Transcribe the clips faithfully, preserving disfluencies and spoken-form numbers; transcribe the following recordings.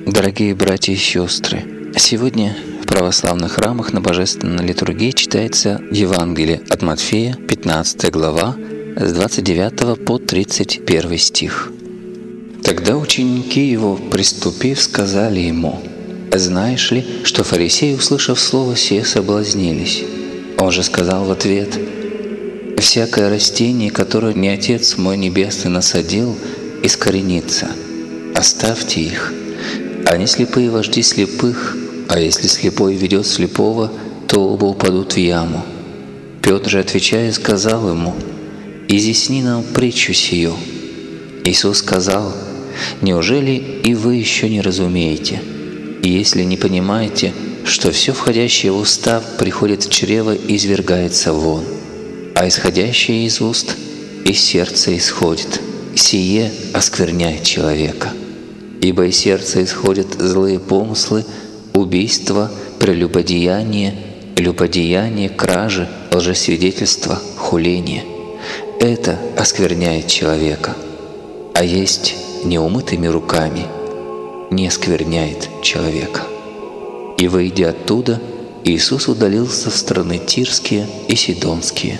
Дорогие братья и сестры, сегодня в православных храмах на Божественной литургии читается Евангелие от Матфея, пятнадцатая глава, с двадцать девятого по тридцать первый стих. «Тогда ученики Его, приступив, сказали Ему: „Знаешь ли, что фарисеи, услышав слово сие, соблазнились?“ Он же сказал в ответ: „Всякое растение, которое не Отец мой Небесный насадил, искоренится. Оставьте их. Они слепые вожди слепых, а если слепой ведет слепого, то оба упадут в яму“. Петр же, отвечая, сказал ему: „Изъясни нам притчу сию“. Иисус сказал: „Неужели и вы еще не разумеете? И если не понимаете, что все входящее в уста приходит в чрево и извергается вон, а исходящее из уст из сердца исходит, сие оскверняет человека. Ибо из сердца исходят злые помыслы, убийства, прелюбодеяние, любодеяние, кражи, лжесвидетельство, хуление. Это оскверняет человека. А есть неумытыми руками не оскверняет человека“. И, выйдя оттуда, Иисус удалился в страны Тирские и Сидонские.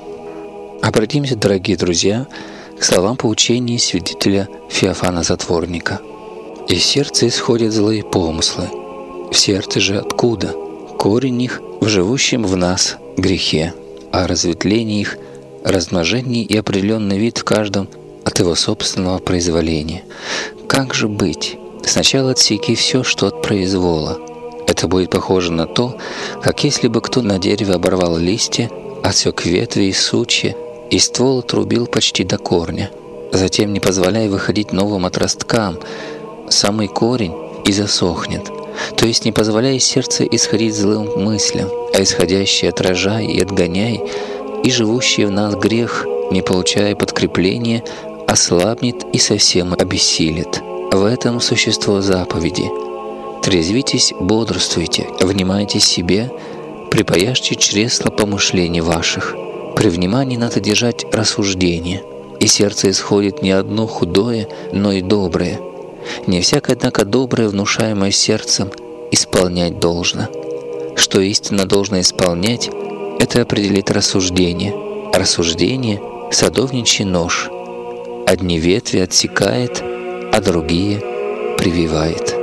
Обратимся, дорогие друзья, к словам поучения святителя Феофана Затворника. «Из сердца исходят злые помыслы. В сердце же откуда? Корень их в живущем в нас грехе, а разветвление их – размножение и определенный вид в каждом от его собственного произволения. Как же быть? Сначала отсеки все, что от произвола. Это будет похоже на то, как если бы кто на дереве оборвал листья, отсек ветви и сучья, и ствол отрубил почти до корня, затем, не позволяя выходить новым отросткам, самый корень и засохнет, то есть не позволяя из сердца исходить злым мыслям, а исходящие отражай и отгоняй, и живущий в нас грех, не получая подкрепления, ослабнет и совсем обессилит. В этом существо заповеди. Трезвитесь, бодрствуйте, внимайте себе, припаяшьте чресла помышлений ваших. При внимании надо держать рассуждение, и сердце исходит не одно худое, но и доброе. Не всякое, однако, доброе, внушаемое сердцем, исполнять должно. Что истинно должно исполнять, это определит рассуждение. Рассуждение — садовничий нож. Одни ветви отсекает, а другие прививает.